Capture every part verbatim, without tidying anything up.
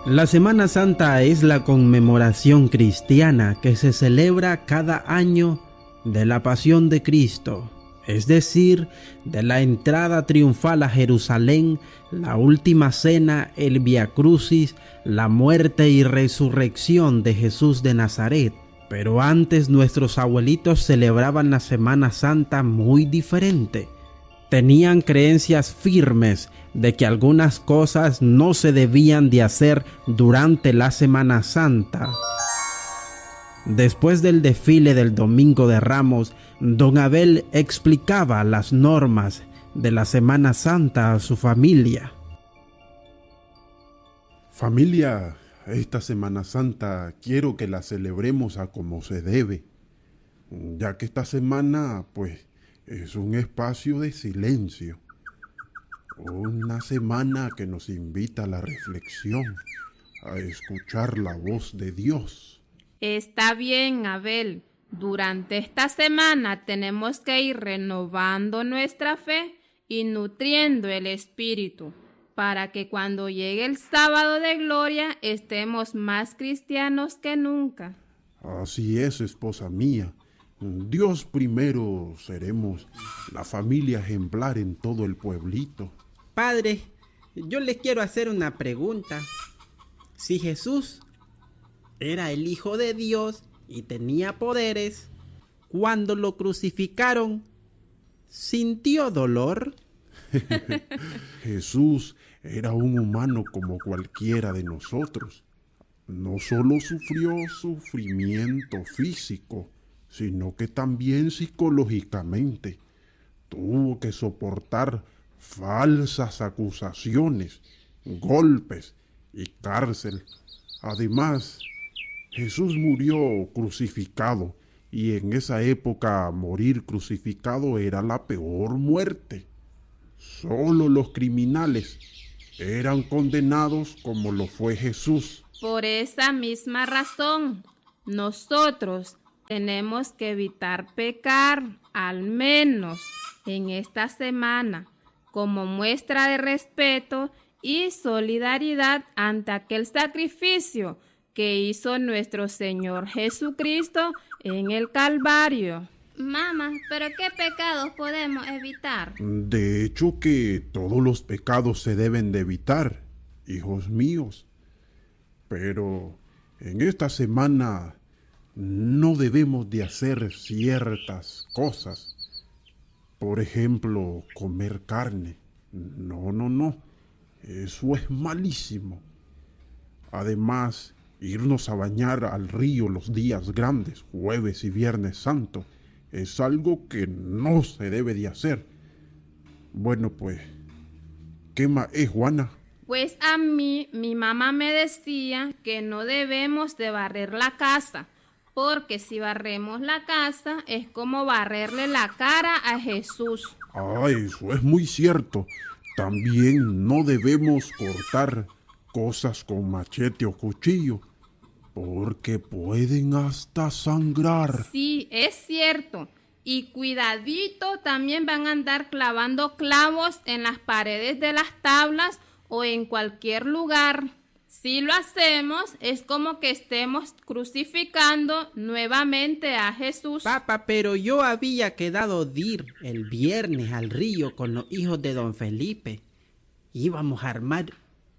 La Semana Santa es la conmemoración cristiana que se celebra cada año de la Pasión de Cristo, es decir, de la entrada triunfal a Jerusalén, la última cena, el Vía Crucis, la muerte y resurrección de Jesús de Nazaret. Pero antes nuestros abuelitos celebraban la Semana Santa muy diferente. Tenían creencias firmes de que algunas cosas no se debían de hacer durante la Semana Santa. Después del desfile del Domingo de Ramos, don Abel explicaba las normas de la Semana Santa a su familia. Familia, esta Semana Santa quiero que la celebremos a como se debe, ya que esta semana, pues, es un espacio de silencio. Una semana que nos invita a la reflexión, a escuchar la voz de Dios. Está bien, Abel. Durante esta semana tenemos que ir renovando nuestra fe y nutriendo el espíritu, para que cuando llegue el sábado de gloria estemos más cristianos que nunca. Así es, esposa mía. Dios primero seremos la familia ejemplar en todo el pueblito. Padre, yo le quiero hacer una pregunta. Si Jesús era el Hijo de Dios y tenía poderes, cuando lo crucificaron, ¿sintió dolor? Jesús era un humano como cualquiera de nosotros. No solo sufrió sufrimiento físico, sino que también psicológicamente tuvo que soportar falsas acusaciones, golpes y cárcel. Además, Jesús murió crucificado, y en esa época morir crucificado era la peor muerte. Solo los criminales eran condenados como lo fue Jesús. Por esa misma razón, nosotros tenemos que evitar pecar, al menos en esta semana, como muestra de respeto y solidaridad ante aquel sacrificio que hizo nuestro Señor Jesucristo en el Calvario. Mamá, ¿pero qué pecados podemos evitar? De hecho que todos los pecados se deben de evitar, hijos míos. Pero en esta semana no debemos de hacer ciertas cosas. Por ejemplo, comer carne. No, no, no. Eso es malísimo. Además, irnos a bañar al río los días grandes, jueves y viernes santo, es algo que no se debe de hacer. Bueno, pues, ¿qué más es, Juana? Pues a mí, mi mamá me decía que no debemos de barrer la casa, porque si barremos la casa es como barrerle la cara a Jesús. Ah, eso es muy cierto. También no debemos cortar cosas con machete o cuchillo, porque pueden hasta sangrar. Sí, es cierto. Y cuidadito, también van a andar clavando clavos en las paredes de las tablas o en cualquier lugar. Si lo hacemos, es como que estemos crucificando nuevamente a Jesús. Papá, pero yo había quedado de ir el viernes al río con los hijos de don Felipe. Íbamos a armar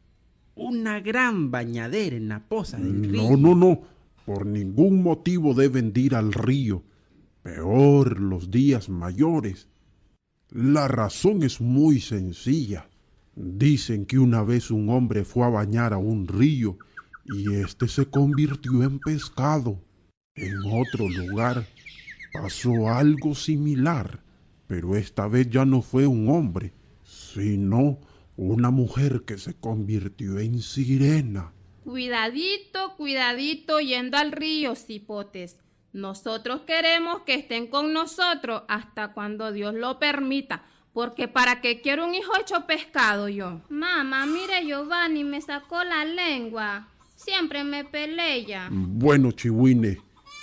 una gran bañadera en la poza del río. No, no, no. Por ningún motivo deben de ir al río. Peor los días mayores. La razón es muy sencilla. Dicen que una vez un hombre fue a bañar a un río y este se convirtió en pescado. En otro lugar pasó algo similar, pero esta vez ya no fue un hombre, sino una mujer que se convirtió en sirena. Cuidadito, cuidadito yendo al río, cipotes. Nosotros queremos que estén con nosotros hasta cuando Dios lo permita. Porque ¿para qué quiero un hijo hecho pescado yo? Mamá, mire, Giovanni me sacó la lengua. Siempre me pelea. Bueno, chihuine,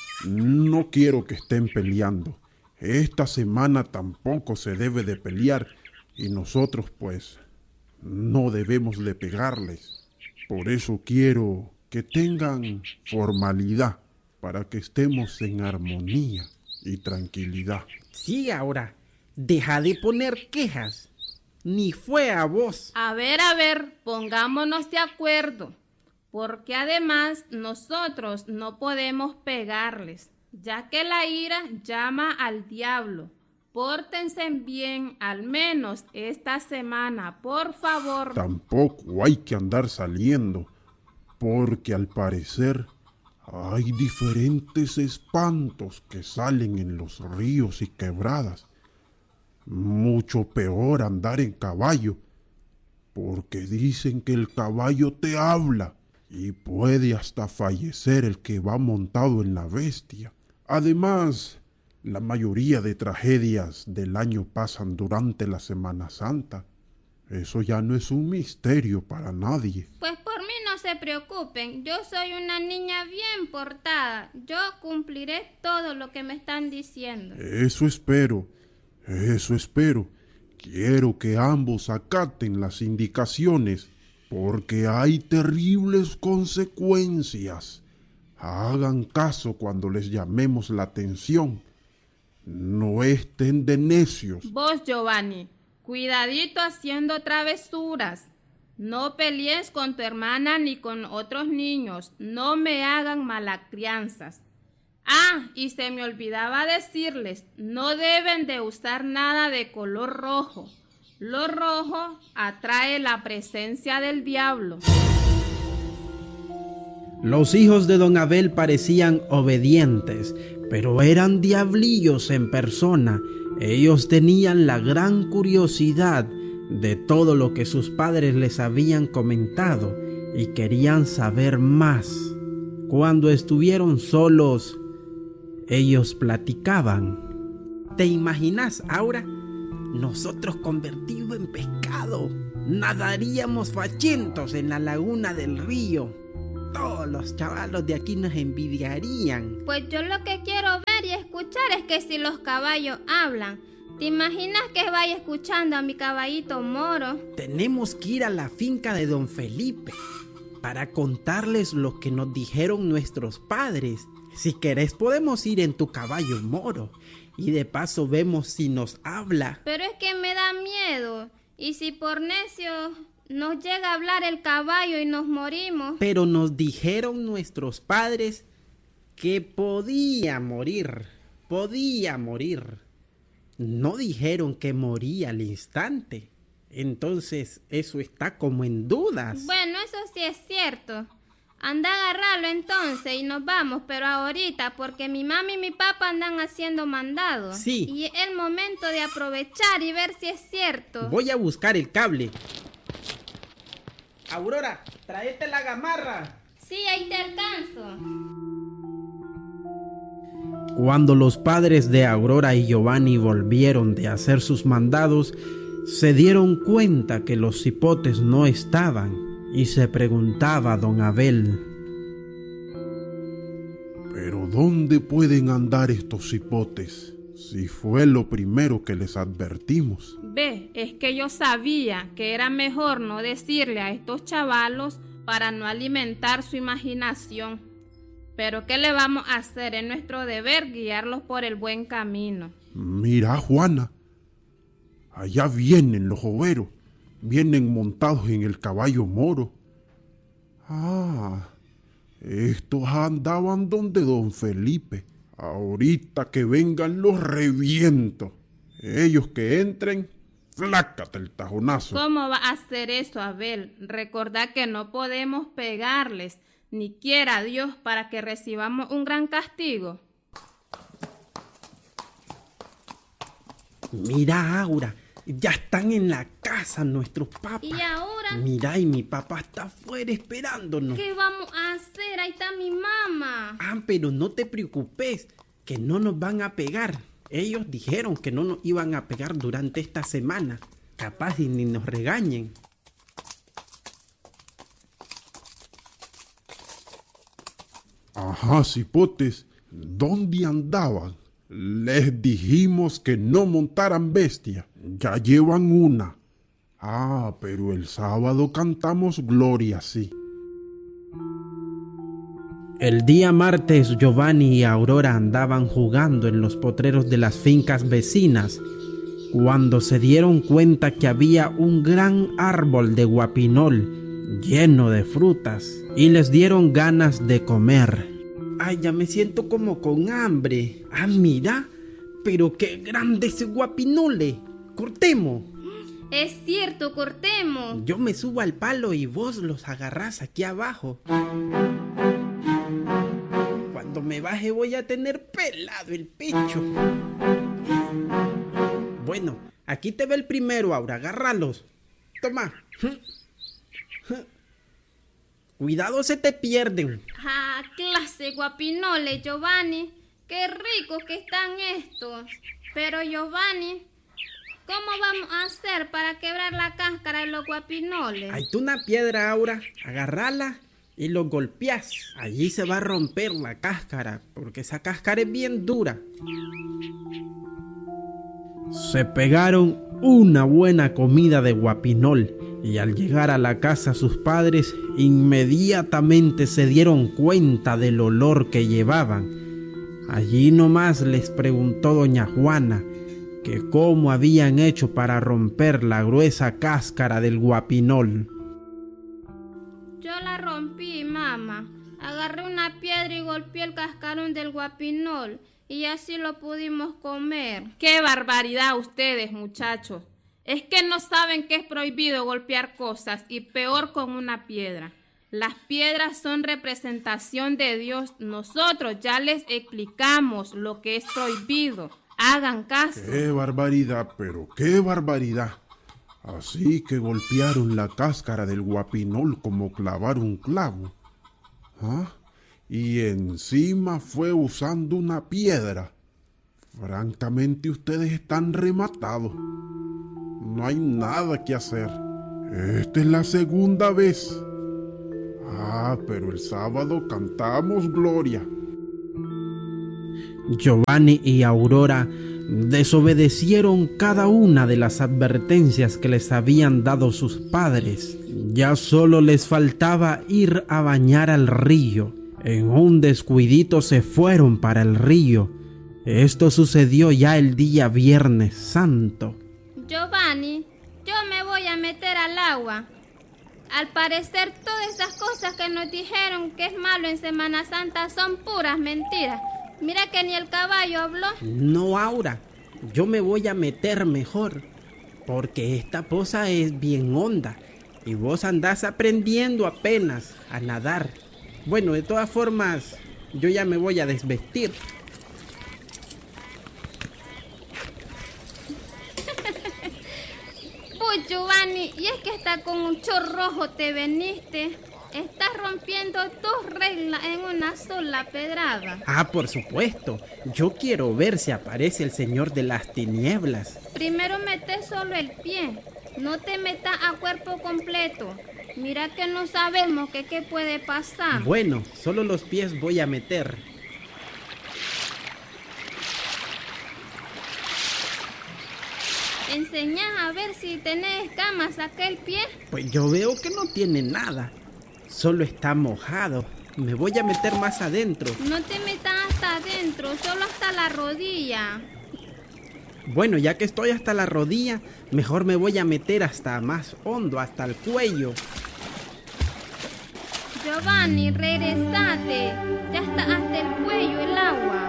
no quiero que estén peleando. Esta semana tampoco se debe de pelear y nosotros, pues, no debemos de pegarles. Por eso quiero que tengan formalidad, para que estemos en armonía y tranquilidad. Sí, Aura, deja de poner quejas. Ni fue a vos. A ver, a ver, pongámonos de acuerdo, porque además nosotros no podemos pegarles, ya que la ira llama al diablo. Pórtense bien, al menos esta semana, por favor. Tampoco hay que andar saliendo, porque al parecer hay diferentes espantos que salen en los ríos y quebradas. Mucho peor andar en caballo, porque dicen que el caballo te habla y puede hasta fallecer el que va montado en la bestia. Además, la mayoría de tragedias del año pasan durante la Semana Santa. Eso ya no es un misterio para nadie. Pues por mí no se preocupen, yo soy una niña bien portada, yo cumpliré todo lo que me están diciendo. Eso espero, eso espero. Quiero que ambos acaten las indicaciones, porque hay terribles consecuencias. Hagan caso cuando les llamemos la atención. No estén de necios. Vos, Giovanni, cuidadito haciendo travesuras. No pelees con tu hermana ni con otros niños. No me hagan malacrianzas. Ah, y se me olvidaba decirles, no deben de usar nada de color rojo. Lo rojo atrae la presencia del diablo. Los hijos de don Abel parecían obedientes, pero eran diablillos en persona. Ellos tenían la gran curiosidad de todo lo que sus padres les habían comentado y querían saber más. Cuando estuvieron solos, ellos platicaban. ¿Te imaginas, Aura? Nosotros convertidos en pescado, nadaríamos fachientos en la laguna del río. Todos los chavalos de aquí nos envidiarían. Pues yo lo que quiero ver y escuchar es que si los caballos hablan, ¿te imaginas que vaya escuchando a mi caballito Moro? Tenemos que ir a la finca de don Felipe para contarles lo que nos dijeron nuestros padres. Si querés podemos ir en tu caballo Moro y de paso vemos si nos habla. Pero es que me da miedo, y si por necio nos llega a hablar el caballo y nos morimos. Pero nos dijeron nuestros padres que podía morir, podía morir. No dijeron que moría al instante. Entonces eso está como en dudas. Bueno, eso sí es cierto. Anda a agarrarlo entonces y nos vamos, pero ahorita, porque mi mami y mi papá andan haciendo mandados. Sí. Y es el momento de aprovechar y ver si es cierto. Voy a buscar el cable. Aurora, tráete la gamarra. Sí, ahí te alcanzo. Cuando los padres de Aurora y Giovanni volvieron de hacer sus mandados, se dieron cuenta que los cipotes no estaban y se preguntaba don Abel. ¿Pero dónde pueden andar estos cipotes? Si fue lo primero que les advertimos. Ve, es que yo sabía que era mejor no decirle a estos chavalos para no alimentar su imaginación. Pero ¿qué le vamos a hacer? Es nuestro deber guiarlos por el buen camino. Mira, Juana, allá vienen los joveros, vienen montados en el caballo Moro. Ah, estos andaban donde don Felipe. Ahorita que vengan los reviento. Ellos que entren, flácate el tajonazo. ¿Cómo va a hacer eso, Abel? Recordá que no podemos pegarles, ni quiera Dios para que recibamos un gran castigo. Mira, Aura, ya están en la casa nuestros papás. ¿Y ahora? Mira, y mi papá está afuera esperándonos. ¿Qué vamos a hacer? Ahí está mi mamá. Ah, pero no te preocupes, que no nos van a pegar. Ellos dijeron que no nos iban a pegar durante esta semana. Capaz y ni nos regañen. Ajá, cipotes, ¿dónde andaban? Les dijimos que no montaran bestia. Ya llevan una. Ah, pero el sábado cantamos gloria, sí. El día martes, Giovanni y Aurora andaban jugando en los potreros de las fincas vecinas, cuando se dieron cuenta que había un gran árbol de guapinol lleno de frutas, y les dieron ganas de comer. Ay, ya me siento como con hambre. Ah, mira, pero qué grande ese guapinole. Cortemos. Es cierto, cortemos. Yo me subo al palo y vos los agarrás aquí abajo. Cuando me baje voy a tener pelado el pecho. Bueno, aquí te ve el primero, Aura, agárralos. Toma. Cuidado, se te pierden. Ah, clase guapinole, Giovanni. Qué ricos que están estos. Pero Giovanni, ¿cómo vamos a hacer para quebrar la cáscara de los guapinoles? Hay tú una piedra, Aura, agárrala y lo golpeás. Allí se va a romper la cáscara, porque esa cáscara es bien dura. Se pegaron una buena comida de guapinol, y al llegar a la casa sus padres inmediatamente se dieron cuenta del olor que llevaban. Allí nomás les preguntó doña Juana que cómo habían hecho para romper la gruesa cáscara del guapinol. Yo la rompí, mamá. Agarré una piedra y golpeé el cascarón del guapinol, y así lo pudimos comer. ¡Qué barbaridad ustedes, muchachos! Es que no saben que es prohibido golpear cosas, y peor con una piedra. Las piedras son representación de Dios. Nosotros ya les explicamos lo que es prohibido. Hagan caso. ¡Qué barbaridad, pero qué barbaridad! Así que golpearon la cáscara del guapinol como clavar un clavo. ¿Ah? Y encima fue usando una piedra. Francamente, ustedes están rematados. No hay nada que hacer. Esta es la segunda vez. Ah, pero el sábado cantamos Gloria. Giovanni y Aurora desobedecieron cada una de las advertencias que les habían dado sus padres. Ya solo les faltaba ir a bañar al río. En un descuidito se fueron para el río. Esto sucedió ya el día Viernes Santo. Giovanni, yo me voy a meter al agua. Al parecer todas esas cosas que nos dijeron que es malo en Semana Santa son puras mentiras. Mira que ni el caballo habló. No, Aura, yo me voy a meter mejor, porque esta poza es bien honda y vos andás aprendiendo apenas a nadar. Bueno, de todas formas, yo ya me voy a desvestir. Pues Giovanni, y es que hasta con un chorro rojo te veniste. Estás rompiendo dos reglas en una sola pedrada. Ah, por supuesto. Yo quiero ver si aparece el señor de las tinieblas. Primero metes solo el pie. No te metas a cuerpo completo. Mira que no sabemos que qué puede pasar. Bueno, solo los pies voy a meter. Enseñá a ver si tenés escamas aquel pie. Pues yo veo que no tiene nada. Solo está mojado. Me voy a meter más adentro. No te metas hasta adentro, solo hasta la rodilla. Bueno, ya que estoy hasta la rodilla, mejor me voy a meter hasta más hondo, hasta el cuello. Giovanni, regresate. Ya está hasta el cuello el agua.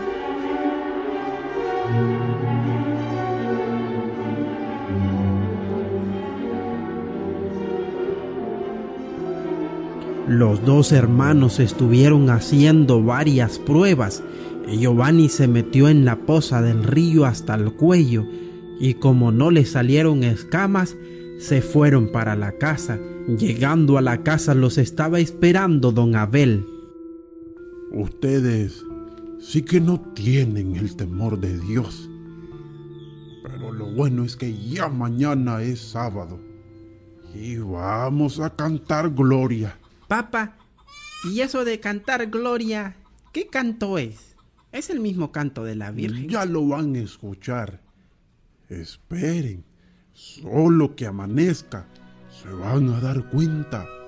Los dos hermanos estuvieron haciendo varias pruebas y Giovanni se metió en la poza del río hasta el cuello, y como no le salieron escamas, se fueron para la casa. Llegando a la casa los estaba esperando don Abel. Ustedes sí que no tienen el temor de Dios. Pero lo bueno es que ya mañana es sábado y vamos a cantar Gloria. Papá, ¿y eso de cantar Gloria, qué canto es? Es el mismo canto de la Virgen. Ya lo van a escuchar. Esperen, solo que amanezca, se van a dar cuenta.